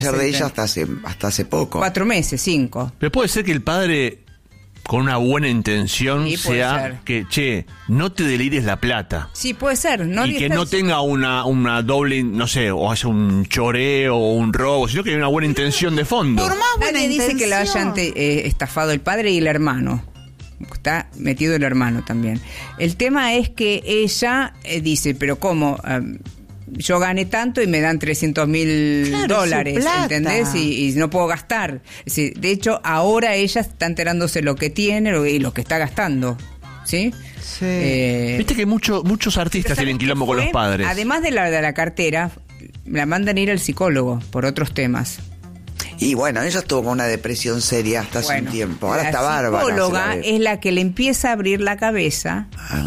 de ella hasta hace poco. 4 meses, 5. Pero puede ser que el padre, con una buena intención, Sí, puede sea ser. que, no te delires la plata. Sí, puede ser. No Y que no tenga una doble, no sé, o haya un choreo o un robo, sino que hay una buena intención de fondo. Por más buena Nadie dice que lo intención. hayan estafado el padre y el hermano. Está metido el hermano también. El tema es que ella dice, pero ¿cómo? Yo gané tanto y me dan $300,000, Claro, su plata. ¿entendés? Y no puedo gastar. Es decir, de hecho, ahora ella está enterándose lo que tiene y lo que está gastando. ¿Sí? Sí. Viste que muchos artistas tienen quilombo con los padres. Además de la cartera, la mandan a ir al psicólogo por otros temas. Y bueno, ella estuvo con una depresión seria hasta hace un tiempo. Ahora está bárbara. La psicóloga se la ve. es la que le empieza a abrir la cabeza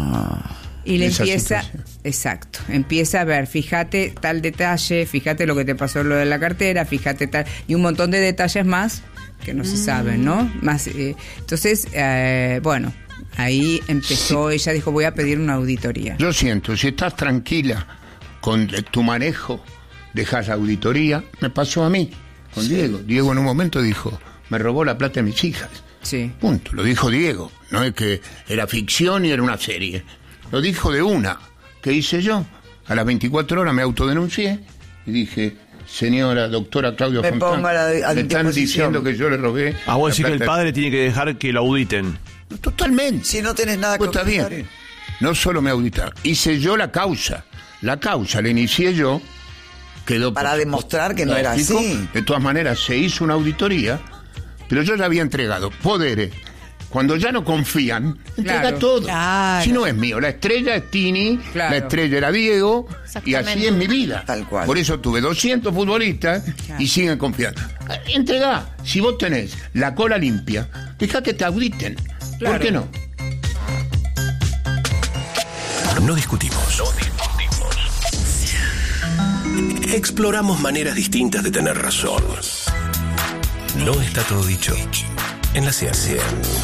y le esa empieza... situación. Exacto, empieza a ver, fíjate tal detalle, fíjate lo que te pasó lo de la cartera, fíjate tal... Y un montón de detalles más que no se saben, ¿no? Más, entonces, bueno, ahí empezó, ella dijo, voy a pedir una auditoría. Yo siento, si estás tranquila con tu manejo, dejas la auditoría. Me pasó a mí, con Diego. Diego en un momento dijo, me robó la plata de mis hijas. Sí. Punto, lo dijo Diego. No es que era ficción y era una serie. Lo dijo de una. ¿Qué hice yo? A las 24 horas me autodenuncié y dije, señora doctora Claudia Me Fontán, pongo a me están disposición. diciendo que yo le robé. A vos decís la que el plata". padre tiene que dejar que lo auditen. Totalmente. Si no tenés nada que Pues está ocultar. bien. No solo me auditaron, hice yo la causa. La causa la inicié yo, quedó Para por- demostrar que no era lógico. así. De todas maneras, se hizo una auditoría, pero yo ya había entregado poderes. Cuando ya no confían, entrega Claro. todo. Claro. Si no es mío, la estrella es Tini, Claro. la estrella era Diego, y Exactamente. así es mi vida. Tal cual. Por eso tuve 200 futbolistas y siguen confiando. Entregá, si vos tenés la cola limpia, deja que te auditen. Claro. ¿Por qué no? No discutimos. Exploramos maneras distintas de tener razón. No está todo dicho en la ciencia.